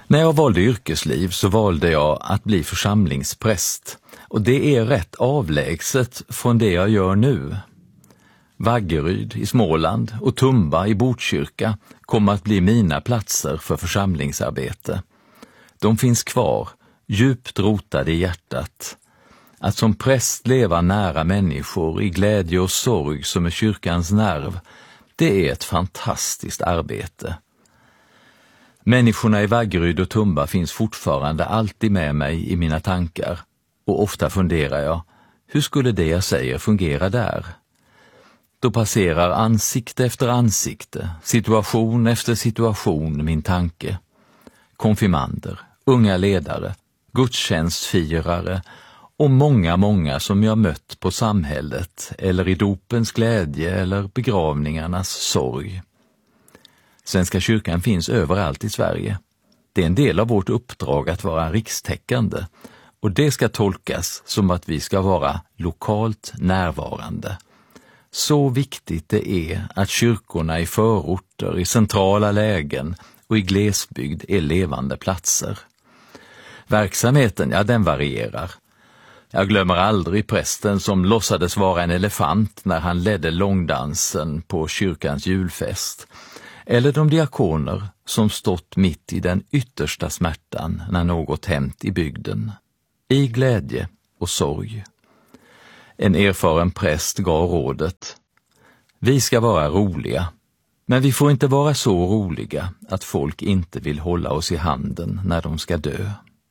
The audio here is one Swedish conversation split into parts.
När jag valde yrkesliv så valde jag att bli församlingspräst, och det är rätt avlägset från det jag gör nu. Vaggeryd i Småland och Tumba i Botkyrka kommer att bli mina platser för församlingsarbete. De finns kvar, djupt rotade i hjärtat. Att som präst leva nära människor i glädje och sorg som är kyrkans nerv, det är ett fantastiskt arbete. Människorna i Vaggeryd och Tumba finns fortfarande alltid med mig i mina tankar, och ofta funderar jag, hur skulle det jag säger fungera där? Då passerar ansikte efter ansikte, situation efter situation min tanke. Konfirmander, unga ledare, gudstjänstfirare och många som jag mött på samhället eller i dopens glädje eller begravningarnas sorg. Svenska kyrkan finns överallt i Sverige. Det är en del av vårt uppdrag att vara rikstäckande, och det ska tolkas som att vi ska vara lokalt närvarande. Så viktigt det är att kyrkorna i förorter, i centrala lägen och i glesbygd är levande platser. Verksamheten, den varierar. Jag glömmer aldrig prästen som låtsades vara en elefant när han ledde långdansen på kyrkans julfest. Eller de diakoner som stått mitt i den yttersta smärtan när något hänt i bygden. I glädje och sorg. En erfaren präst gav rådet: vi ska vara roliga, men vi får inte vara så roliga att folk inte vill hålla oss i handen när de ska dö.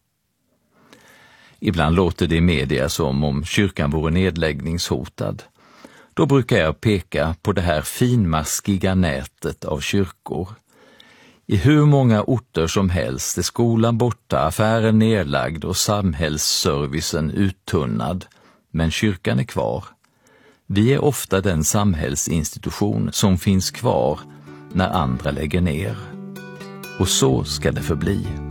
Ibland låter det i media som om kyrkan vore nedläggningshotad. Då brukar jag peka på det här finmaskiga nätet av kyrkor. I hur många orter som helst är skolan borta, affären nedlagd och samhällsservicen uttunnad, men kyrkan är kvar. Vi är ofta den samhällsinstitution som finns kvar när andra lägger ner. Och så ska det förbli.